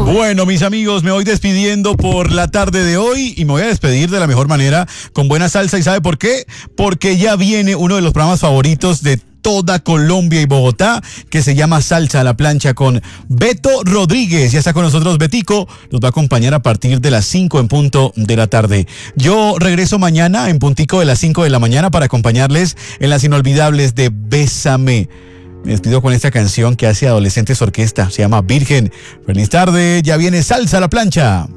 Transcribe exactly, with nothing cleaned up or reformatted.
Bueno, mis amigos, me voy despidiendo por la tarde de hoy y me voy a despedir de la mejor manera, con buena salsa. ¿Y sabe por qué? Porque ya viene uno de los programas favoritos de toda Colombia y Bogotá, que se llama Salsa a la Plancha con Beto Rodríguez. Ya está con nosotros Betico, nos va a acompañar a partir de las cinco en punto de la tarde. Yo regreso mañana en puntico de las cinco de la mañana para acompañarles en las inolvidables de Bésame. Me despido con esta canción que hace Adolescentes Orquesta, se llama Virgen. Feliz tarde, ya viene Salsa a la Plancha.